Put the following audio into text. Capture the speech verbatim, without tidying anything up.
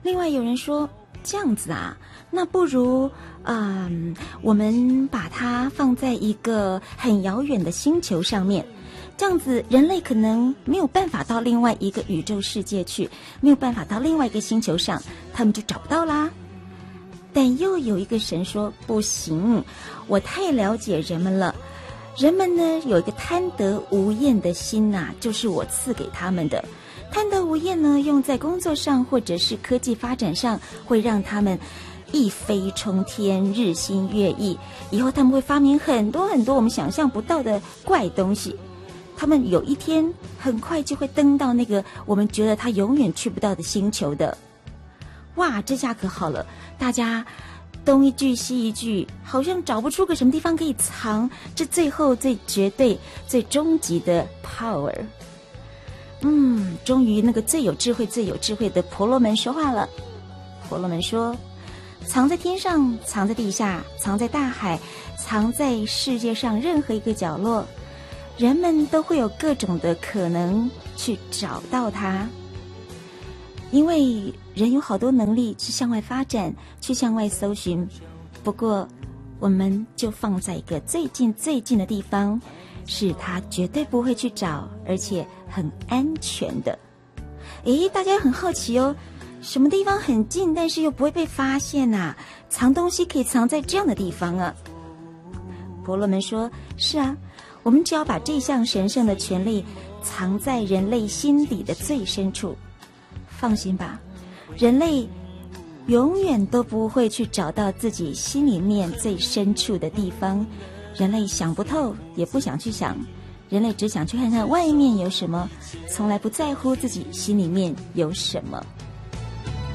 另外有人说，这样子啊，那不如嗯，我们把它放在一个很遥远的星球上面，这样子人类可能没有办法到另外一个宇宙世界去，没有办法到另外一个星球上，他们就找不到啦。但又有一个神说，不行，我太了解人们了，人们呢有一个贪得无厌的心啊，就是我赐给他们的。贪得无厌呢，用在工作上或者是科技发展上，会让他们一飞冲天，日新月异，以后他们会发明很多很多我们想象不到的怪东西，他们有一天很快就会登到那个我们觉得他永远去不到的星球的。哇，这下可好了，大家东一句西一句，好像找不出个什么地方可以藏这最后最绝对最终极的 power。 嗯，终于那个最有智慧最有智慧的婆罗门说话了。婆罗门说，藏在天上，藏在地下，藏在大海，藏在世界上任何一个角落，人们都会有各种的可能去找到它。因为人有好多能力去向外发展，去向外搜寻，不过我们就放在一个最近最近的地方，是他绝对不会去找，而且很安全的。诶，大家很好奇哦，什么地方很近但是又不会被发现啊？藏东西可以藏在这样的地方啊？婆罗门说，是啊，我们只要把这项神圣的权利藏在人类心底的最深处，放心吧，人类永远都不会去找到自己心里面最深处的地方。人类想不透，也不想去想，人类只想去看看外面有什么，从来不在乎自己心里面有什么。